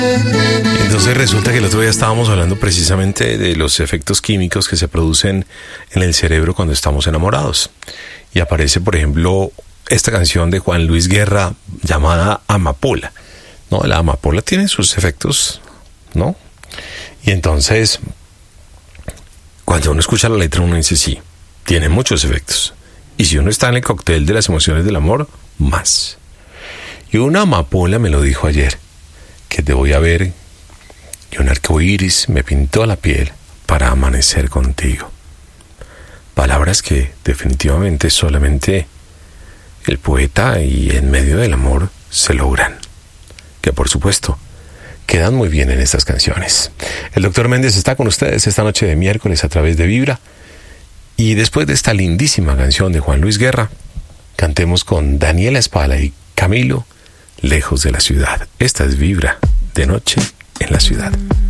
Entonces resulta que el otro día estábamos hablando precisamente de los efectos químicos que se producen en el cerebro cuando estamos enamorados. Y aparece, por ejemplo, esta canción de Juan Luis Guerra llamada Amapola. No, la amapola tiene sus efectos, ¿no? Y entonces, cuando uno escucha la letra, uno dice, sí, tiene muchos efectos. Y si uno está en el cóctel de las emociones del amor, más. Y una amapola me lo dijo ayer, que te voy a ver, y un arcoíris me pintó la piel para amanecer contigo. Palabras que definitivamente solamente el poeta y en medio del amor se logran. Que por supuesto quedan muy bien en estas canciones. El Dr. Méndez está con ustedes esta noche de miércoles a través de Vibra. Y después de esta lindísima canción de Juan Luis Guerra, cantemos con Daniela Espala y Camilo, Lejos de la Ciudad. Esta es Vibra, de noche en la ciudad.